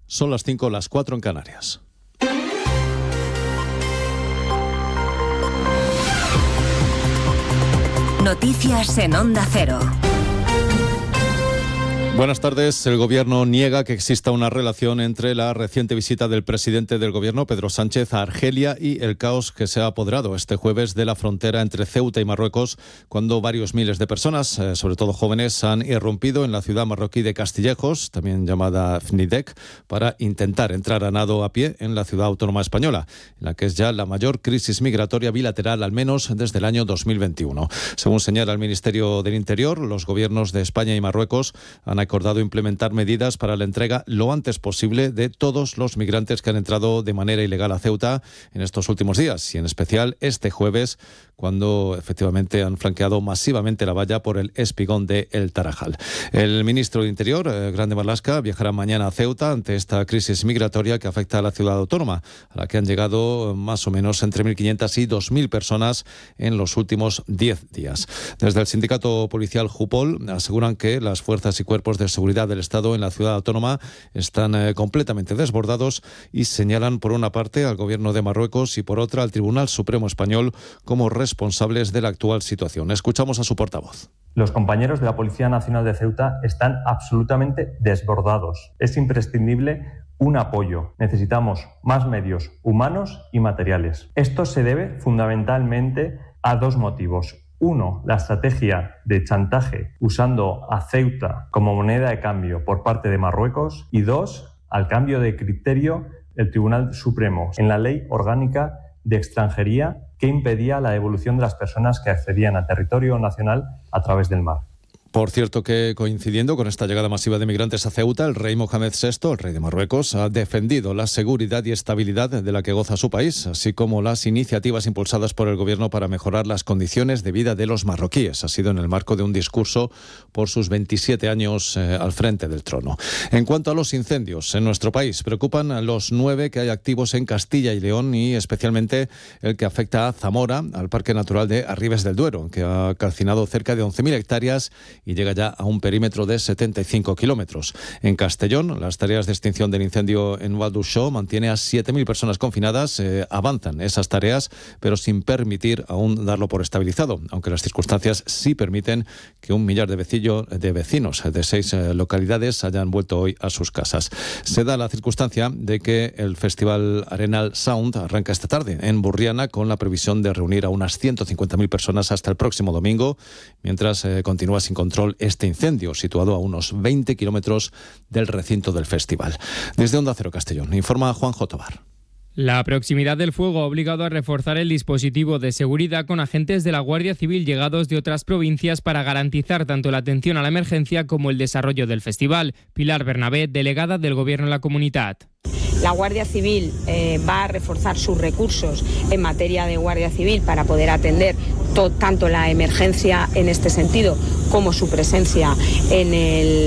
Son las 5, las 4 en Canarias. Noticias en Onda Cero. Buenas tardes. El Gobierno niega que exista una relación entre la reciente visita del presidente del Gobierno, Pedro Sánchez, a Argelia y el caos que se ha apoderado este jueves de la frontera entre Ceuta y Marruecos, cuando varios miles de personas, sobre todo jóvenes, han irrumpido en la ciudad marroquí de Castillejos, también llamada Fnidek, para intentar entrar a nado a pie en la ciudad autónoma española, en la que es ya la mayor crisis migratoria bilateral, al menos desde el año 2021. Según señala el Ministerio del Interior, los gobiernos de España y Marruecos han acordado implementar medidas para la entrega lo antes posible de todos los migrantes que han entrado de manera ilegal a Ceuta en estos últimos días, y en especial este jueves, cuando efectivamente han flanqueado masivamente la valla por el espigón de El Tarajal. El ministro de Interior, Grande Marlaska, viajará mañana a Ceuta ante esta crisis migratoria que afecta a la ciudad autónoma, a la que han llegado más o menos entre 1.500 y 2.000 personas en los últimos 10 días. Desde el sindicato policial Jupol aseguran que las fuerzas y cuerpos de seguridad del Estado en la ciudad autónoma están completamente desbordados y señalan por una parte al Gobierno de Marruecos y por otra al Tribunal Supremo Español como responsables de la actual situación. Escuchamos a su portavoz. Los compañeros de la Policía Nacional de Ceuta están absolutamente desbordados. Es imprescindible un apoyo. Necesitamos más medios humanos y materiales. Esto se debe fundamentalmente a dos motivos. Uno, la estrategia de chantaje usando a Ceuta como moneda de cambio por parte de Marruecos. Y dos, al cambio de criterio del Tribunal Supremo en la Ley Orgánica de Extranjería que impedía la devolución de las personas que accedían a territorio nacional a través del mar. Por cierto que, coincidiendo con esta llegada masiva de migrantes a Ceuta, el rey Mohamed VI, el rey de Marruecos, ha defendido la seguridad y estabilidad de la que goza su país, así como las iniciativas impulsadas por el Gobierno para mejorar las condiciones de vida de los marroquíes. Ha sido en el marco de un discurso por sus 27 años al frente del trono. En cuanto a los incendios en nuestro país, preocupan a los 9 que hay activos en Castilla y León, y especialmente el que afecta a Zamora, al Parque Natural de Arribes del Duero, que ha calcinado cerca de 11.000 hectáreas y llega ya a un perímetro de 75 kilómetros. En Castellón, las tareas de extinción del incendio en Valduxó mantiene a 7.000 personas confinadas. Avanzan esas tareas, pero sin permitir aún darlo por estabilizado, aunque las circunstancias sí permiten que 1 millar de vecinos de 6 localidades hayan vuelto hoy a sus casas. Se da la circunstancia de que el Festival Arenal Sound arranca esta tarde en Burriana, con la previsión de reunir a unas 150.000 personas hasta el próximo domingo, mientras continúa sin control este incendio, situado a unos 20 kilómetros del recinto del festival. Desde Onda Cero Castellón, informa Juanjo Tobar. La proximidad del fuego ha obligado a reforzar el dispositivo de seguridad con agentes de la Guardia Civil llegados de otras provincias para garantizar tanto la atención a la emergencia como el desarrollo del festival. Pilar Bernabé, delegada del Gobierno en la comunidad. La Guardia Civil va a reforzar sus recursos en materia de Guardia Civil para poder atender tanto la emergencia en este sentido como su presencia en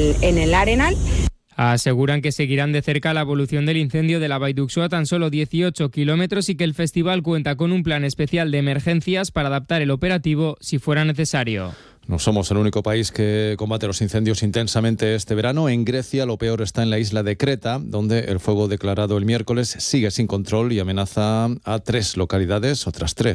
el Arenal. Aseguran que seguirán de cerca la evolución del incendio de la Valduxó a tan solo 18 kilómetros y que el festival cuenta con un plan especial de emergencias para adaptar el operativo si fuera necesario. No somos el único país que combate los incendios intensamente este verano. En Grecia lo peor está en la isla de Creta, donde el fuego declarado el miércoles sigue sin control y amenaza a otras 3